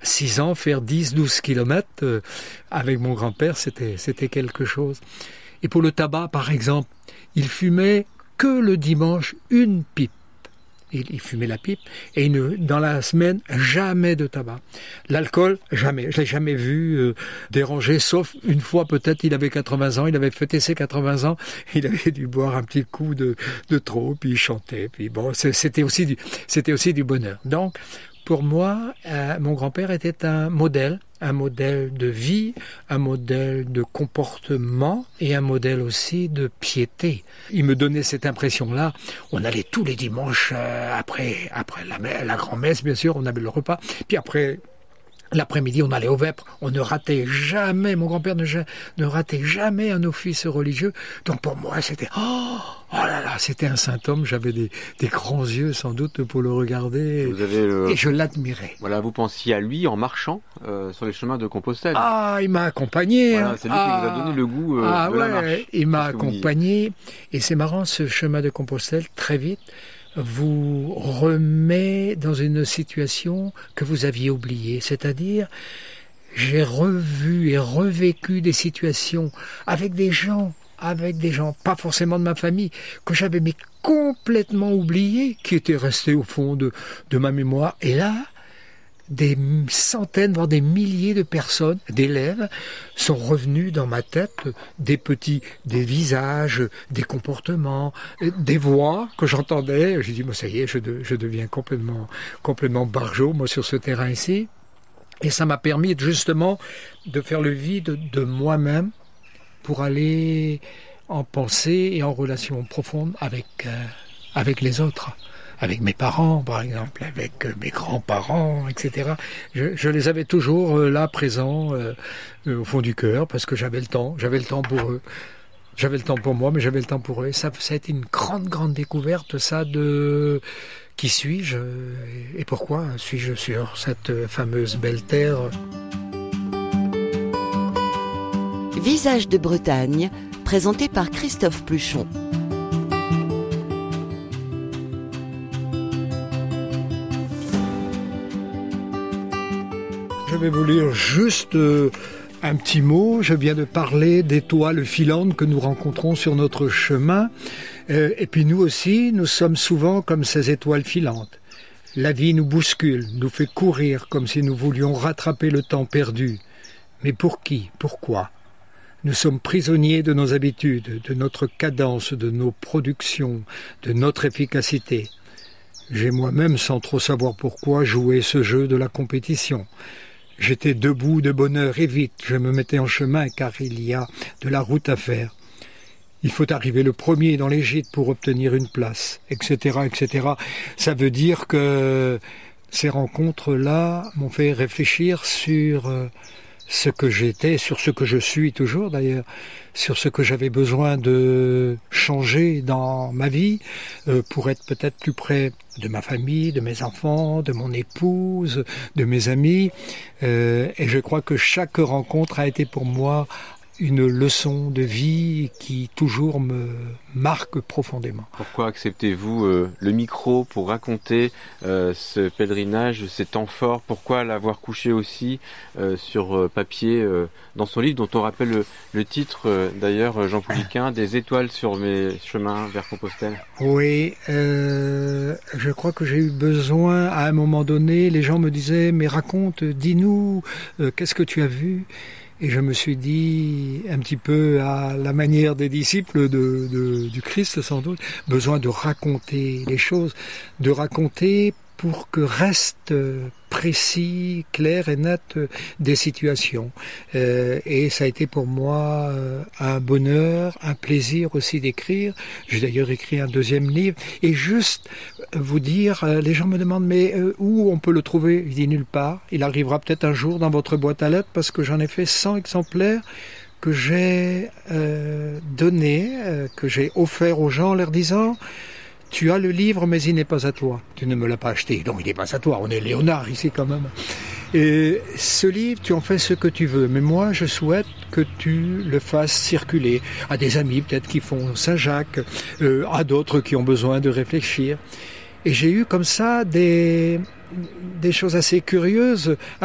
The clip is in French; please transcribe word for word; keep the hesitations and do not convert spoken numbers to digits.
six ans, faire dix douze kilomètres euh, avec mon grand-père, c'était, c'était quelque chose. Et pour le tabac, par exemple, il fumait que le dimanche une pipe. Il, il fumait la pipe et une, dans la semaine, jamais de tabac. L'alcool, jamais. Je l'ai jamais vu euh, déranger, sauf une fois peut-être, il avait quatre-vingts ans, il avait fêté ses quatre-vingts ans, il avait dû boire un petit coup de, de trop, puis il chantait. Puis bon, c'était aussi du, c'était aussi du bonheur. Donc, pour moi, euh, mon grand-père était un modèle, un modèle de vie, un modèle de comportement et un modèle aussi de piété. Il me donnait cette impression-là. On allait tous les dimanches euh, après après la, la grand-messe, bien sûr, on avait le repas. Puis après l'après-midi, on allait au vêpres. On ne ratait jamais, mon grand-père ne, ne ratait jamais un office religieux. Donc pour moi, c'était oh, oh là là, c'était un saint homme. J'avais des, des grands yeux sans doute pour le regarder. Vous avez le... Et je l'admirais. Voilà, vous pensiez à lui en marchant euh, sur les chemins de Compostelle. Ah, il m'a accompagné. Voilà, c'est lui ah, qui vous a donné le goût euh, ah, de ouais, la marche. Il m'a accompagné. Et c'est marrant, ce chemin de Compostelle, très vite, vous remet dans une situation que vous aviez oubliée. C'est-à-dire, j'ai revu et revécu des situations avec des gens, avec des gens, pas forcément de ma famille, que j'avais mais complètement oubliés, qui étaient restés au fond de, de ma mémoire. Et là, des centaines, voire des milliers de personnes, d'élèves, sont revenus dans ma tête, des petits, des visages, des comportements, des voix que j'entendais. J'ai dit, moi, ça y est, je, de, je deviens complètement, complètement barjot, moi, sur ce terrain ici. Et ça m'a permis, justement, de faire le vide de moi-même pour aller en pensée et en relation profonde avec, euh, avec les autres. Avec mes parents, par exemple, avec mes grands-parents, et cetera. Je, je les avais toujours euh, là, présents, euh, euh, au fond du cœur, parce que j'avais le temps, j'avais le temps pour eux. J'avais le temps pour moi, mais j'avais le temps pour eux. Et ça, ça a été une grande, grande découverte, ça, de qui suis-je et pourquoi suis-je sur cette fameuse belle terre. Visage de Bretagne, présenté par Christophe Pluchon. Je vais vous lire juste euh, un petit mot. Je viens de parler d'étoiles filantes que nous rencontrons sur notre chemin. Euh, et puis nous aussi, nous sommes souvent comme ces étoiles filantes. La vie nous bouscule, nous fait courir comme si nous voulions rattraper le temps perdu. Mais pour qui? Pourquoi? Nous sommes prisonniers de nos habitudes, de notre cadence, de nos productions, de notre efficacité. J'ai moi-même, sans trop savoir pourquoi, joué ce jeu de la compétition. J'étais debout de bonne heure et vite, je me mettais en chemin car il y a de la route à faire. Il faut arriver le premier dans les gîtes pour obtenir une place, et cetera, et cetera. Ça veut dire que ces rencontres-là m'ont fait réfléchir sur ce que j'étais, sur ce que je suis toujours d'ailleurs, sur ce que j'avais besoin de changer dans ma vie euh, pour être peut-être plus près de ma famille, de mes enfants, de mon épouse, de mes amis. Euh, et je crois que chaque rencontre a été pour moi une leçon de vie qui toujours me marque profondément. Pourquoi acceptez-vous euh, le micro pour raconter euh, ce pèlerinage, ces temps forts? Pourquoi l'avoir couché aussi euh, sur euh, papier euh, dans son livre, dont on rappelle le, le titre euh, d'ailleurs, Jean Pouliquen, Des étoiles sur mes chemins vers Compostelle? Oui, euh, je crois que j'ai eu besoin, à un moment donné, les gens me disaient, mais raconte, dis-nous, euh, qu'est-ce que tu as vu? Et je me suis dit, un petit peu à la manière des disciples de, de, du Christ sans doute, besoin de raconter les choses, de raconter pour que restent précis, clair et net des situations. Euh, et ça a été pour moi un bonheur, un plaisir aussi d'écrire. J'ai d'ailleurs écrit un deuxième livre. Et juste vous dire, les gens me demandent, mais où on peut le trouver? Je dis nulle part. Il arrivera peut-être un jour dans votre boîte à lettres parce que j'en ai fait cent exemplaires que j'ai euh, donné, euh, que j'ai offert aux gens en leur disant... Tu as le livre, mais il n'est pas à toi. Tu ne me l'as pas acheté, donc il n'est pas à toi. On est Léonard ici quand même. Et ce livre, tu en fais ce que tu veux. Mais moi, je souhaite que tu le fasses circuler à des amis peut-être qui font Saint-Jacques, euh, à d'autres qui ont besoin de réfléchir. Et j'ai eu comme ça des, des choses assez curieuses.